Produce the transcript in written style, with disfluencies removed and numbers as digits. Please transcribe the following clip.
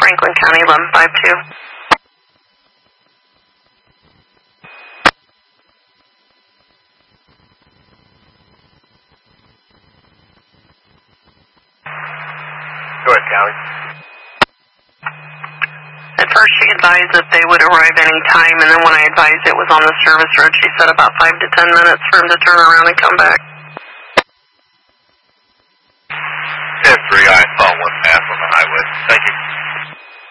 Franklin County 1152. Go ahead, Callie. At first she advised that they would arrive any time, and then when I advised it was on the service road, she said about 5 to 10 minutes for him to turn around and come back. 10-3, I saw one pass on the highway. Thank you.